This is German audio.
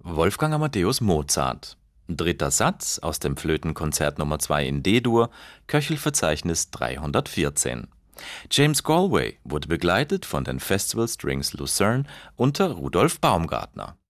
Wolfgang Amadeus Mozart. Dritter Satz aus dem Flötenkonzert Nummer 2 in D-Dur, Köchelverzeichnis 314. James Galway wurde begleitet von den Festival Strings Lucerne unter Rudolf Baumgartner.